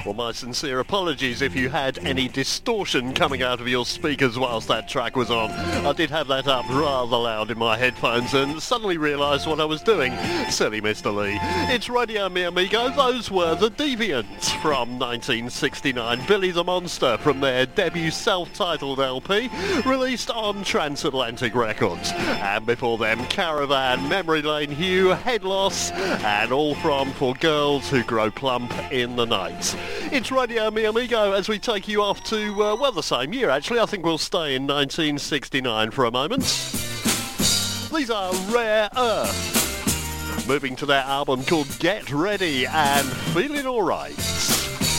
Well, my sincere apologies if you had any distortion coming out of your speakers whilst that track was on. I did have that up rather loud in my headphones and suddenly realised what I was doing. Silly Mr. Lee. It's Radio Mi Amigo. Those were The Deviants from 1969. Billy the Monster from their debut self-titled LP, released on Transatlantic Records. And before them, Caravan, Memory Lane Hugh, Head Loss, and all from For Girls Who Grow Plump in the Night. It's Radio Mi Amigo as we take you off to, well, the same year actually. I think we'll stay in 1969 for a moment. These are Rare Earth, moving to their album called Get Ready and Feeling Alright.